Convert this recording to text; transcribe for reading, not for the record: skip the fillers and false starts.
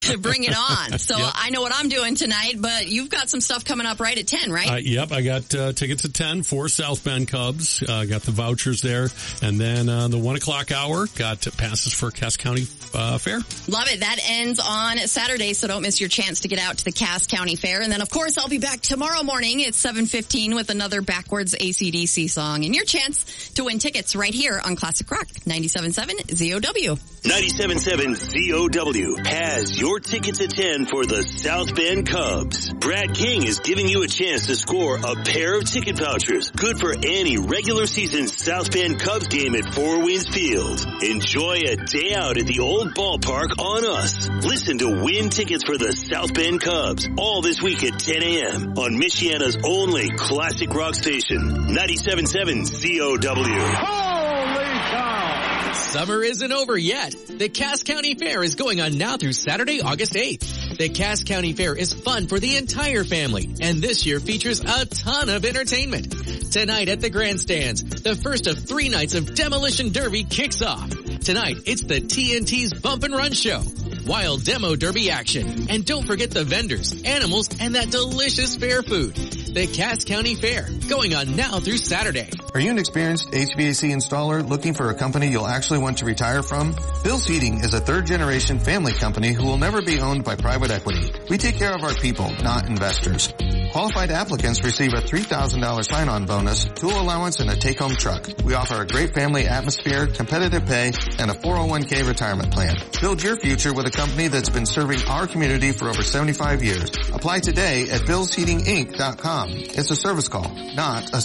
Bring it on. So Yep. I know what I'm doing tonight, but you've got some stuff coming up right at 10, right? Yep, I got tickets at 10 for South Bend Cubs. Got the vouchers there. And then the 1 o'clock hour, got passes for Cass County Fair. Love it. That ends on Saturday, so don't miss your chance to get out to the Cass County Fair. And then, of course, I'll be back tomorrow morning at 7:15 with another backwards AC/DC song. And your chance to win tickets right here on Classic Rock 97.7 ZOW. 97.7 ZOW has your tickets at 10 for the South Bend Cubs. Brad King is giving you a chance to score a pair of ticket vouchers, good for any regular season South Bend Cubs game at Four Winds Field. Enjoy a day out at the old ballpark on us. Listen to win tickets for the South Bend Cubs all this week at 10 a.m. on Michiana's only classic rock station, 97.7 ZOW. Summer isn't over yet. The Cass County Fair is going on now through Saturday, August 8th. The Cass County Fair is fun for the entire family, and this year features a ton of entertainment. Tonight at the grandstands, the first of 3 nights of Demolition Derby kicks off. Tonight, it's the TNT's Bump and Run Show, wild demo derby action, and don't forget the vendors, animals, and that delicious fair food. The Cass County Fair, going on now through Saturday. Are you an experienced HVAC installer looking for a company you'll actually want to retire from? Bill's Heating is a third-generation family company who will never be owned by private equity. We take care of our people, not investors. Qualified applicants receive a $3,000 sign-on bonus, tool allowance, and a take-home truck. We offer a great family atmosphere, competitive pay, and a 401k retirement plan. Build your future with a company that's been serving our community for over 75 years. Apply today at billsheatinginc.com. It's a service call, not a